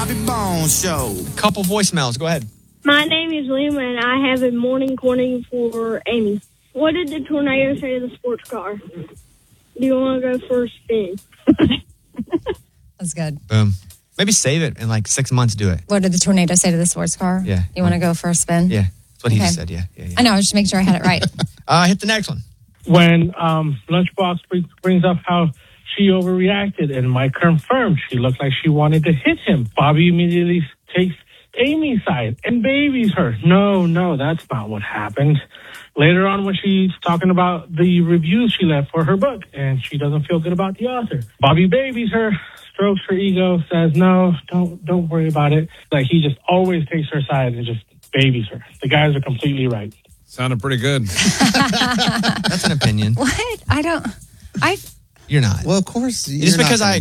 Bobby Bones Show. Couple voicemails. Go ahead. My name is Lima, and I have a morning corny for Amy. What did the tornado say to the sports car? Do you want to go for a spin? That's good. Boom. Maybe save it in like 6 months. Do it. What did the tornado say to the sports car? Yeah. You want to go for a spin? Yeah. That's what he just said. Yeah. I know. Just make sure I had it right. Hit the next one. When Lunchbox brings up how she overreacted, and Mike confirmed she looked like she wanted to hit him, Bobby immediately takes Amy's side and babies her. No, that's not what happened. Later on, when she's talking about the reviews she left for her book, and she doesn't feel good about the author, Bobby babies her, strokes her ego, says, no, don't worry about it. Like, he just always takes her side and just babies her. The guys are completely right. Sounded pretty good. That's an opinion. What? You're not. Well, of course. Just because I